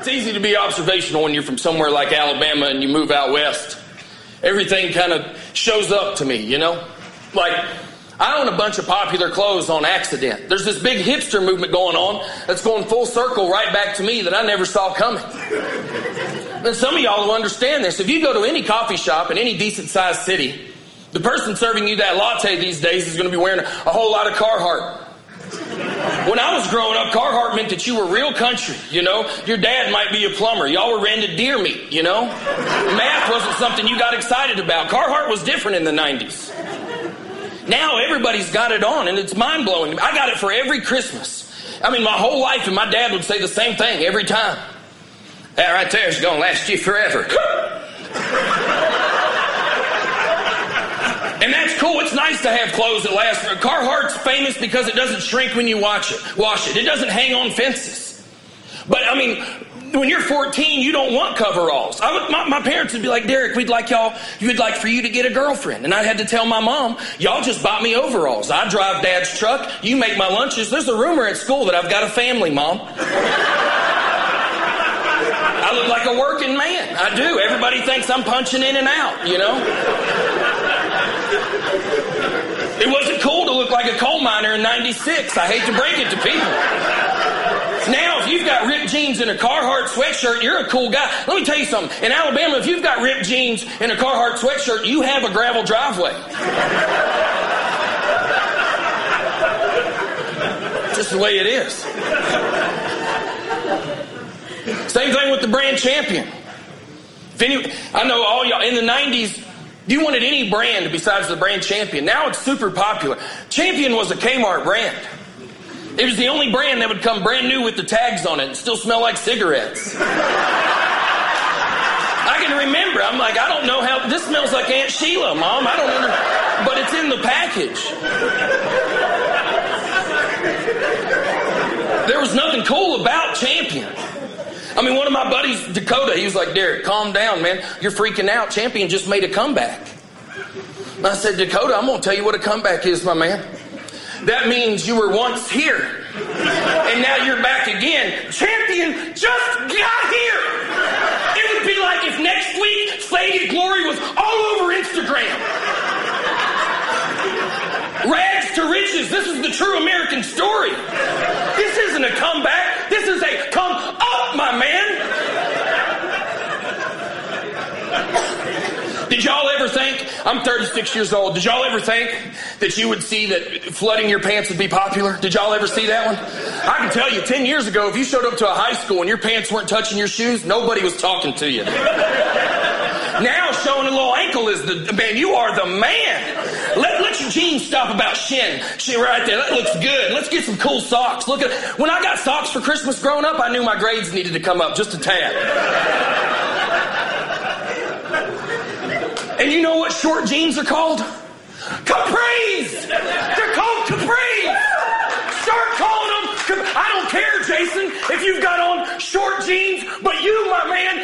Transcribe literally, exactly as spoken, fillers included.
It's easy to be observational when you're from somewhere like Alabama and you move out west. Everything kind of shows up to me, you know? Like, I own a bunch of popular clothes on accident. There's this big hipster movement going on that's going full circle right back to me that I never saw coming. And some of y'all will understand this. If you go to any coffee shop in any decent-sized city, the person serving you that latte these days is going to be wearing a whole lot of Carhartt. When I was growing up, Carhartt meant that you were real country, you know? Your dad might be a plumber. Y'all were rented deer meat, you know? Math wasn't something you got excited about. Carhartt was different in the nineties. Now everybody's got it on, and it's mind-blowing. I got it for every Christmas. I mean, my whole life, and my dad would say the same thing every time. That right there is going to last you forever. And that's cool. It's nice to have clothes that last. Carhartt's famous because it doesn't shrink when you wash it. Wash it. It doesn't hang on fences. But, I mean, when you're fourteen, you don't want coveralls. I would, my, my parents would be like, Derek, we'd like y'all, we'd like for you to get a girlfriend. And I had to tell my mom, y'all just bought me overalls. I drive Dad's truck. You make my lunches. There's a rumor at school that I've got a family, Mom. I look like a working man. I do. Everybody thinks I'm punching in and out, you know? It wasn't cool to look like a coal miner in ninety-six. I hate to break it to people. Now, if you've got ripped jeans and a Carhartt sweatshirt, you're a cool guy. Let me tell you something. In Alabama, if you've got ripped jeans and a Carhartt sweatshirt, you have a gravel driveway. Just the way it is. Same thing with the brand Champion. If any, I know all y'all, in the nineties, you wanted any brand besides the brand Champion. Now it's super popular. Champion was a Kmart brand. It was the only brand that would come brand new with the tags on it and still smell like cigarettes. I can remember. I'm like, I don't know how, this smells like Aunt Sheila, Mom. I don't know. But it's in the package. There was nothing cool about Champion. I mean, one of my buddies, Dakota, he was like, Derek, calm down, man. You're freaking out. Champion just made a comeback. And I said, Dakota, I'm going to tell you what a comeback is, my man. That means you were once here, and now you're back again. Champion just got here. It would be like if next week Faded Glory was all over Instagram. Rags to riches. This is the true American story. This isn't a comeback. This is a come up, my man. Did y'all ever think, I'm thirty-six years old, did y'all ever think that you would see that flooding your pants would be popular? Did y'all ever see that one? I can tell you, ten years ago, if you showed up to a high school and your pants weren't touching your shoes, nobody was talking to you. Now showing a little ankle is the, man, you are the man. Let, let your jeans stop about shin. Shin right there, that looks good. Let's get some cool socks. Look at, when I got socks for Christmas growing up, I knew my grades needed to come up just a tad. And you know what short jeans are called? Capris! They're called Capris! Start calling them. I don't care, Jason, if you've got on short jeans, but you, my man,